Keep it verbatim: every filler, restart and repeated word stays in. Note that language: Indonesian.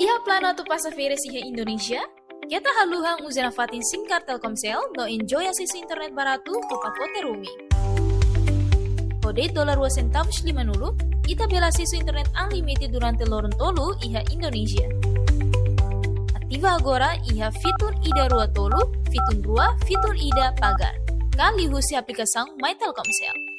Iha plano tu passageira iha Indonesia, kita haluhang uzana fatin SIM card Telkomsel no enjoy akses internet barato ko pakote roaming. Kode dolar dua centavos lima nulu, ita bela akses internet unlimited durante lorong tolu iha Indonesia. Aktiva agora iha fitur ida rua tolu, fitur rua, fitur ida pagar. Kali husi aplikação My Telkomsel.